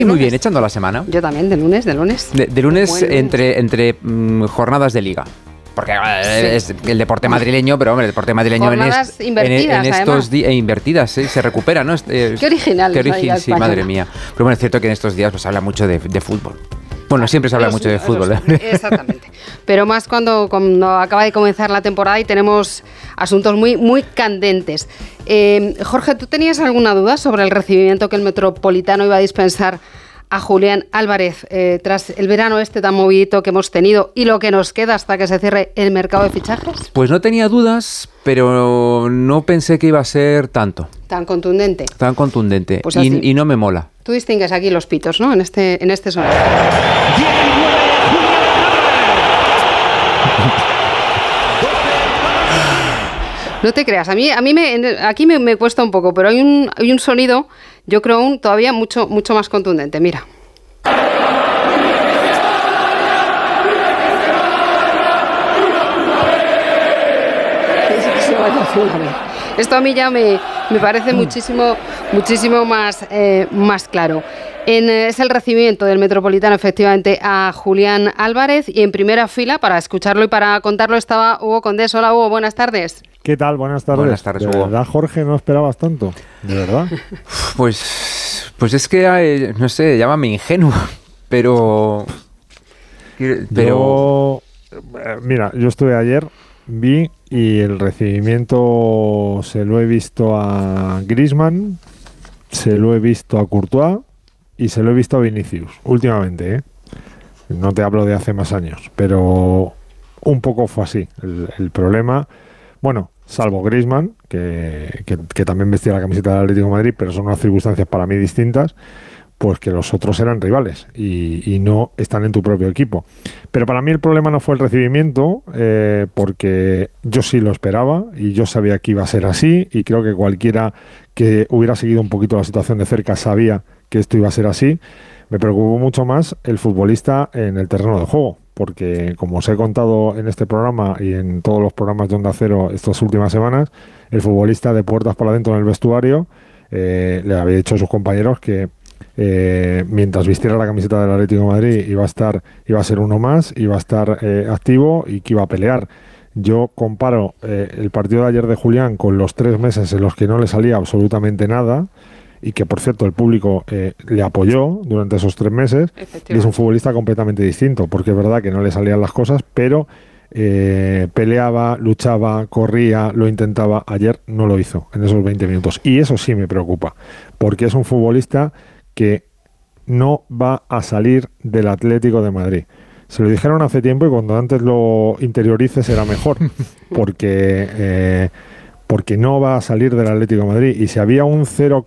Muy bien, echando la semana. Yo también, de lunes. De lunes entre jornadas de liga. Porque es el deporte madrileño, pero hombre, el deporte madrileño jornadas invertidas, en estos días invertidas, se recupera, ¿no? Qué original. Qué original, sí, madre mía. Pero bueno, es cierto que en estos días pues, se habla mucho de fútbol. Bueno, siempre se habla mucho de fútbol. Exactamente. Pero más cuando acaba de comenzar la temporada y tenemos asuntos muy, muy candentes. Jorge, ¿tú tenías alguna duda sobre el recibimiento que el Metropolitano iba a dispensar a Julián Álvarez tras el verano tan movidito que hemos tenido y lo que nos queda hasta que se cierre el mercado de fichajes? Pues no tenía dudas, pero no pensé que iba a ser tanto. Tan contundente. Pues y no me mola. Tú distingues aquí los pitos, ¿no? En este sonido. No te creas, aquí me cuesta un poco, pero hay un sonido, yo creo, todavía mucho más contundente. Mira. Esto a mí ya me parece muchísimo más claro. Es el recibimiento del Metropolitano, efectivamente, a Julián Álvarez, y en primera fila, para escucharlo y para contarlo, estaba Hugo Condés. Hola, Hugo, buenas tardes. ¿Qué tal? Buenas tardes. Buenas tardes, Hugo. ¿De verdad, Jorge, no esperabas tanto? ¿De verdad? Pues es que, no sé, llámame ingenuo, pero... Mira, yo estuve ayer, vi, y el recibimiento se lo he visto a Griezmann, se lo he visto a Courtois y se lo he visto a Vinicius, últimamente, ¿eh? No te hablo de hace más años, pero un poco fue así. El problema, bueno, salvo Griezmann, que también vestía la camiseta del Atlético de Madrid, pero son unas circunstancias para mí distintas, pues que los otros eran rivales y no están en tu propio equipo. Pero para mí el problema no fue el recibimiento, porque yo sí lo esperaba y yo sabía que iba a ser así, y creo que cualquiera que hubiera seguido un poquito la situación de cerca sabía que esto iba a ser así. Me preocupó mucho más el futbolista en el terreno de juego, porque como os he contado en este programa y en todos los programas de Onda Cero estas últimas semanas, el futbolista de puertas para adentro en el vestuario le había dicho a sus compañeros que mientras vistiera la camiseta del Atlético de Madrid iba a ser uno más, iba a estar activo y que iba a pelear. Yo comparo el partido de ayer de Julián con los 3 meses en los que no le salía absolutamente nada, y que por cierto el público le apoyó durante esos 3 meses, y es un futbolista completamente distinto, porque es verdad que no le salían las cosas, pero peleaba, luchaba, corría, lo intentaba. Ayer no lo hizo en esos 20 minutos, y eso sí me preocupa, porque es un futbolista que no va a salir del Atlético de Madrid. Se lo dijeron hace tiempo, y cuando antes lo interiorices será mejor, porque no va a salir del Atlético de Madrid. Y si había un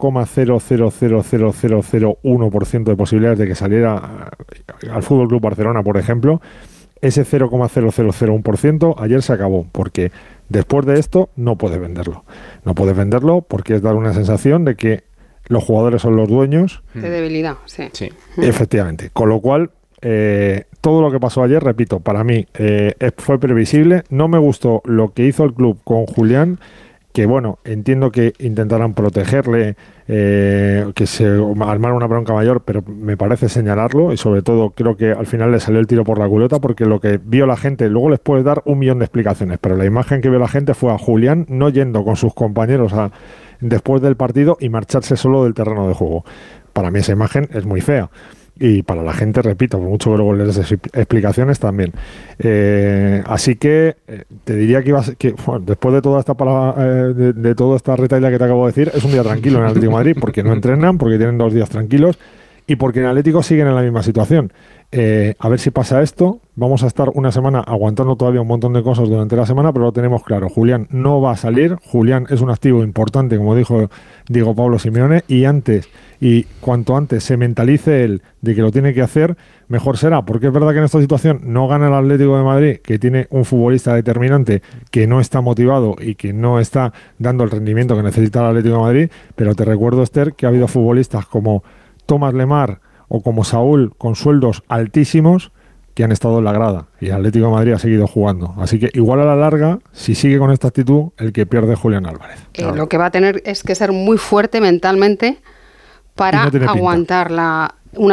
0,0000001% de posibilidades de que saliera al Fútbol Club Barcelona, por ejemplo, ese 0,0001% ayer se acabó, porque después de esto no puedes venderlo. No puedes venderlo porque es dar una sensación de que los jugadores son los dueños. De debilidad, sí. Efectivamente. Con lo cual, todo lo que pasó ayer, repito, para mí fue previsible. No me gustó lo que hizo el club con Julián, que bueno, entiendo que intentaran protegerle, que se armara una bronca mayor, pero me parece señalarlo, y sobre todo creo que al final le salió el tiro por la culata, porque lo que vio la gente, luego les puedes dar 1.000.000 de explicaciones, pero la imagen que vio la gente fue a Julián no yendo con sus compañeros después del partido y marcharse solo del terreno de juego. Para mí esa imagen es muy fea. Y para la gente, repito, por mucho que luego les des explicaciones también. Así que te diría que después de toda esta de toda esta retahíla que te acabo de decir, es un día tranquilo en Atlético de Madrid, porque no entrenan, porque tienen 2 días tranquilos, y porque en Atlético siguen en la misma situación. A ver si pasa esto. Vamos a estar una semana aguantando todavía un montón de cosas durante la semana, pero lo tenemos claro. Julián no va a salir. Julián es un activo importante, como dijo Diego Pablo Simeone, y cuanto antes se mentalice él de que lo tiene que hacer, mejor será, porque es verdad que en esta situación no gana el Atlético de Madrid, que tiene un futbolista determinante que no está motivado y que no está dando el rendimiento que necesita el Atlético de Madrid, pero te recuerdo, Esther, que ha habido futbolistas como Thomas Lemar o como Saúl, con sueldos altísimos, que han estado en la grada, y el Atlético de Madrid ha seguido jugando. Así que igual a la larga, si sigue con esta actitud, el que pierde es Julián Álvarez. Lo que va a tener es que ser muy fuerte mentalmente para aguantar la